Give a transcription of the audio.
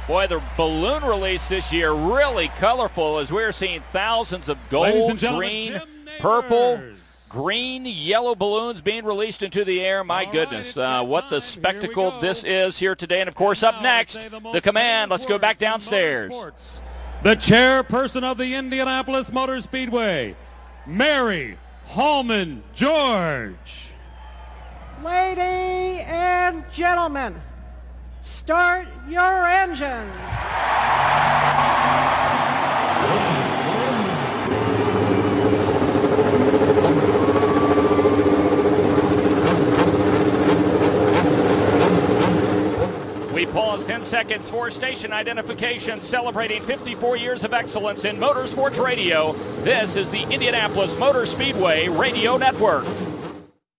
Boy, the balloon release this year really colorful as we're seeing thousands of gold, green, purple, green, yellow balloons being released into the air. My goodness, what the spectacle this is here today. And, of course, up next, the command. Let's go back downstairs. The chairperson of the Indianapolis Motor Speedway, Mary Hallman George. Ladies and gentlemen, start your engines. We pause 10 seconds for station identification, celebrating 54 years of excellence in motorsports radio. This is the Indianapolis Motor Speedway Radio Network.